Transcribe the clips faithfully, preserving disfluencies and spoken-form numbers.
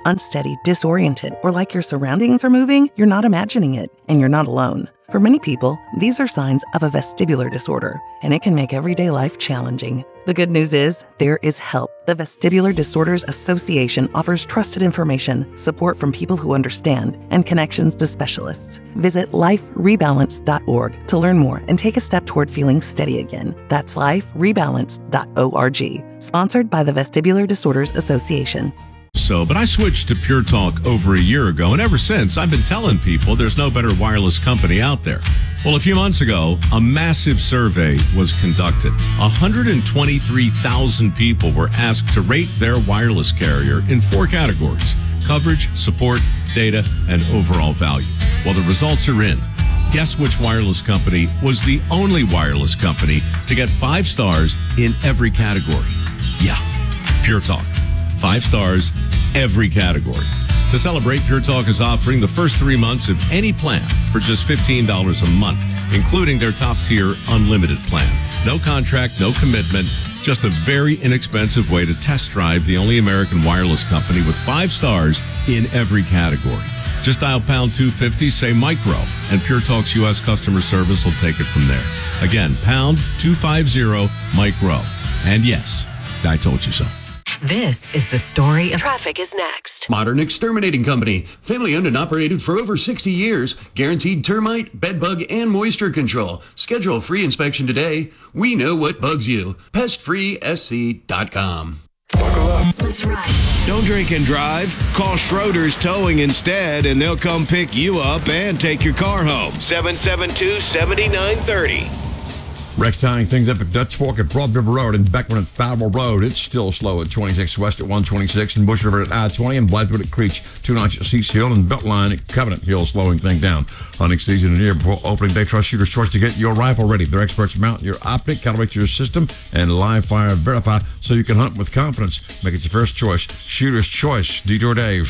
unsteady, disoriented, or like your surroundings are moving, you're not imagining it, and you're not alone. For many people, these are signs of a vestibular disorder, and it can make everyday life challenging. The good news is, there is help. The Vestibular Disorders Association offers trusted information, support from people who understand, and connections to specialists. Visit life rebalance dot org to learn more and take a step toward feeling steady again. That's life rebalance dot org. Sponsored by the Vestibular Disorders Association. So, but I switched to Pure Talk over a year ago, and ever since, I've been telling people there's no better wireless company out there. Well, a few months ago, a massive survey was conducted. one hundred twenty-three thousand people were asked to rate their wireless carrier in four categories: coverage, support, data, and overall value. Well, the results are in. Guess which wireless company was the only wireless company to get five stars in every category? Yeah, Pure Talk. Five stars, every category. To celebrate, Pure Talk is offering the first three months of any plan for just fifteen dollars a month, including their top-tier unlimited plan. No contract, no commitment, just a very inexpensive way to test drive the only American wireless company with five stars in every category. Just dial pound two fifty, say micro, and Pure Talk's U S customer service will take it from there. Again, pound two fifty, micro. And yes, I told you so. This is the story of Traffic is Next. Modern Exterminating Company. Family owned and operated for over sixty years. Guaranteed termite, bedbug, and moisture control. Schedule a free inspection today. We know what bugs you. pest free s c dot com. That's right. Don't drink and drive. Call Schroeder's Towing instead, and they'll come pick you up and take your car home. seven seven two, seven nine three zero. Rex tying things up at Dutch Fork at Broad River Road and Beckman at Fowler Road. It's still slow at twenty-six West at one twenty-six and Bush River at I twenty and Blythewood at Creech. Two notch at Cease Hill and Beltline at Covenant Hill, slowing things down. Hunting season and here before opening day, trust Shooter's Choice to get your rifle ready. Their experts mount your optic, calibrate your system, and live fire verify so you can hunt with confidence. Make it your first choice. Shooter's Choice. Detour Dave.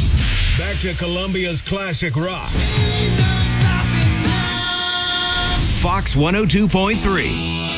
Back to Columbia's classic rock. Fox one oh two point three.